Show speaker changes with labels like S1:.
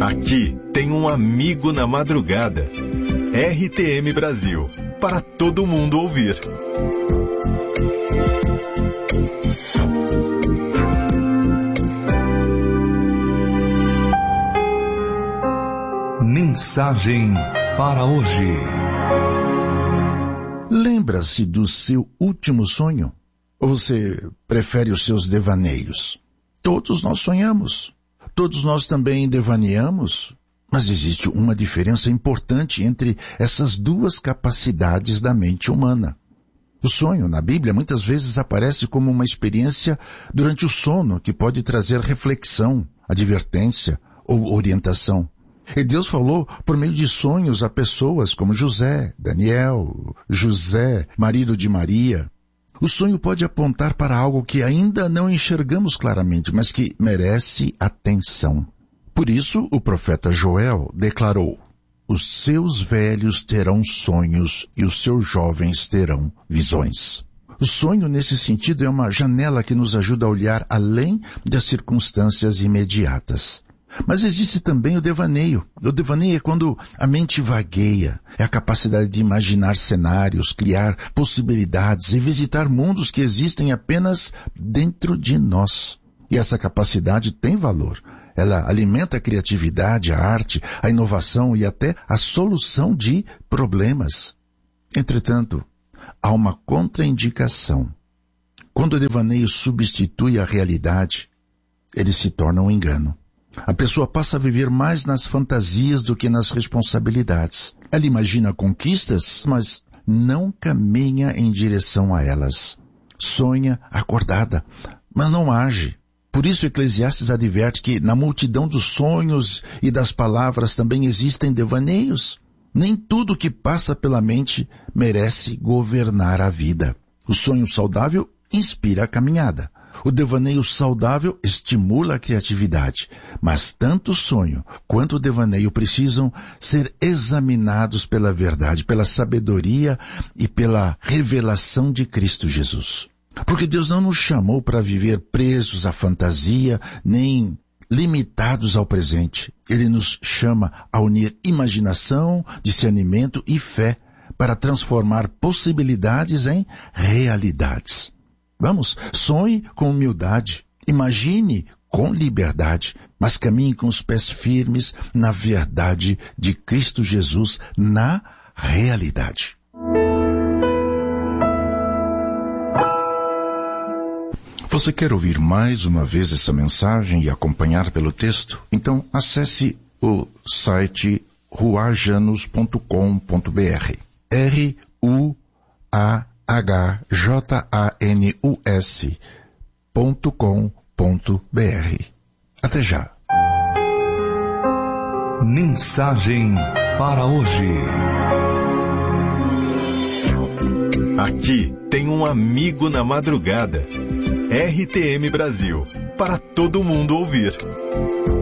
S1: Aqui tem um amigo na madrugada. RTM Brasil, para todo mundo ouvir.
S2: Mensagem para hoje.
S3: Lembra-se do seu último sonho? Ou você prefere os seus devaneios? Todos nós sonhamos. Todos nós também devaneamos. Mas existe uma diferença importante entre essas duas capacidades da mente humana. O sonho, na Bíblia, muitas vezes aparece como uma experiência durante o sono que pode trazer reflexão, advertência ou orientação. E Deus falou por meio de sonhos a pessoas como José, Daniel, José, marido de Maria. O sonho pode apontar para algo que ainda não enxergamos claramente, mas que merece atenção. Por isso, o profeta Joel declarou: os seus velhos terão sonhos e os seus jovens terão visões. O sonho, nesse sentido, é uma janela que nos ajuda a olhar além das circunstâncias imediatas. Mas existe também o devaneio. O devaneio é quando a mente vagueia. É a capacidade de imaginar cenários, criar possibilidades e visitar mundos que existem apenas dentro de nós. E essa capacidade tem valor. Ela alimenta a criatividade, a arte, a inovação e até a solução de problemas. Entretanto, há uma contraindicação. Quando o devaneio substitui a realidade, ele se torna um engano. A pessoa passa a viver mais nas fantasias do que nas responsabilidades. Ela imagina conquistas, mas não caminha em direção a elas. Sonha acordada, mas não age. Por isso Eclesiastes adverte que na multidão dos sonhos e das palavras também existem devaneios. Nem tudo que passa pela mente merece governar a vida. O sonho saudável inspira a caminhada. O devaneio saudável estimula a criatividade, mas tanto o sonho quanto o devaneio precisam ser examinados pela verdade, pela sabedoria e pela revelação de Cristo Jesus. Porque Deus não nos chamou para viver presos à fantasia, nem limitados ao presente. Ele nos chama a unir imaginação, discernimento e fé para transformar possibilidades em realidades. Vamos, sonhe com humildade, imagine com liberdade, mas caminhe com os pés firmes na verdade de Cristo Jesus, na realidade. Você quer ouvir mais uma vez essa mensagem e acompanhar pelo texto? Então acesse o site ruajanus.com.br. ruajanus.com.br. Até já.
S2: Mensagem para hoje.
S1: Aqui tem um amigo na madrugada. RTM Brasil, para todo mundo ouvir.